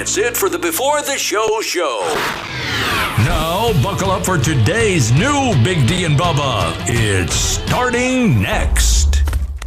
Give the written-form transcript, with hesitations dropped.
That's it for the Before the Show. Now, buckle up for today's new Big D and Bubba. It's starting next.